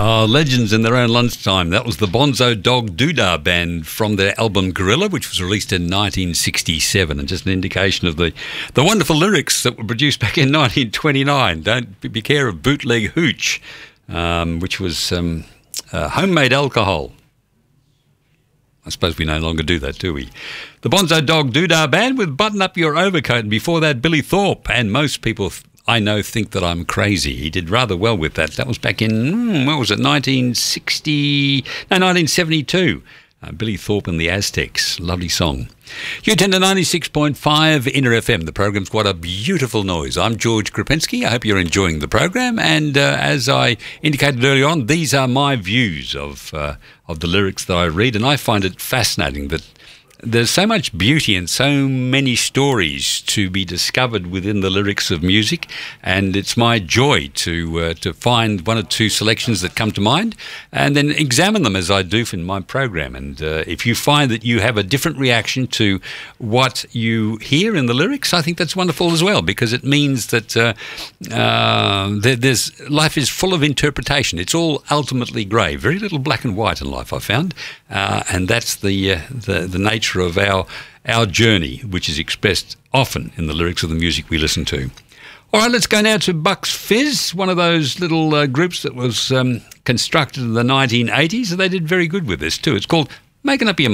Oh, legends in their own lunchtime. That was the Bonzo Dog Doodah Band from their album Gorilla, which was released in 1967, and just an indication of the wonderful lyrics that were produced back in 1929. Don't be care of bootleg hooch, which was homemade alcohol. I suppose we no longer do that, do we? The Bonzo Dog Doodah Band with Button Up Your Overcoat, and before that, Billy Thorpe. And most people I know think that I'm crazy. He did rather well with that. That was back in, 1972. Billy Thorpe and the Aztecs. Lovely song. You tend to 96.5 Inner FM. The program's quite a beautiful noise. I'm George Krupinski. I hope you're enjoying the program. And as I indicated earlier on, these are my views of the lyrics that I read. And I find it fascinating that there's so much beauty and so many stories to be discovered within the lyrics of music, and it's my joy to find one or two selections that come to mind and then examine them as I do in my program. And if you find that you have a different reaction to what you hear in the lyrics, I think that's wonderful as well, because it means that life is full of interpretation. It's all ultimately grey, very little black and white in life, I found, and that's the nature of our journey, which is expressed often in the lyrics of the music we listen to. All right, let's go now to Bucks Fizz, one of those little groups that was constructed in the 1980s, and they did very good with this too. It's called Making Up Your